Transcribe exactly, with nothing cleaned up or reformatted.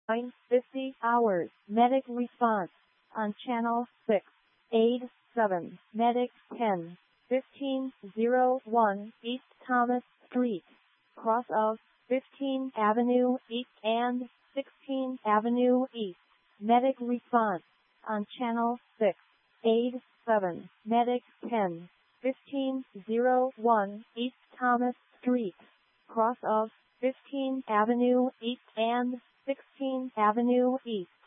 nine fifty hours. Medic response on channel six. Aid seven. Medic ten fifteen oh one East Thomas Street, cross of fifteenth Avenue East and sixteenth Avenue East. Medic response on channel six. Aid seven. Medic ten fifteen oh one East Thomas Street, cross of fifteenth Avenue East and sixteenth Avenue East.